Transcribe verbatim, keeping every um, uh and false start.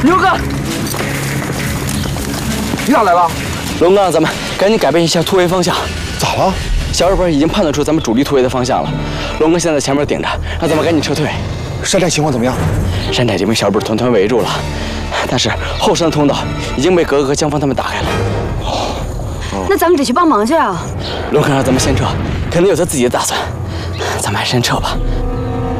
牛哥，你咋来了？ 龙哥，咱们赶紧改变一下突围方向。 咋了？ 小日本已经判断出咱们主力突围的方向了。龙哥现在前面顶着，让咱们赶紧撤退。 山寨情况怎么样？ 山寨已经被小日本团团围住了，但是后山的通道已经被格格和江峰他们打开了。 哦，那咱们得去帮忙去啊！ 龙哥让咱们先撤，肯定有他自己的打算，咱们还是先撤吧。